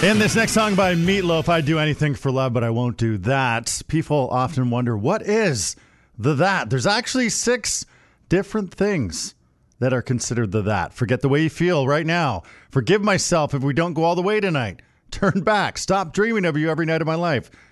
In this next song by Meatloaf, I'd do anything for love, but I won't do that. People often wonder, what is the that? There's actually 6 different things that are considered the that. Forget the way you feel right now. Forgive myself if we don't go all the way tonight. Turn back. Stop dreaming of you every night of my life.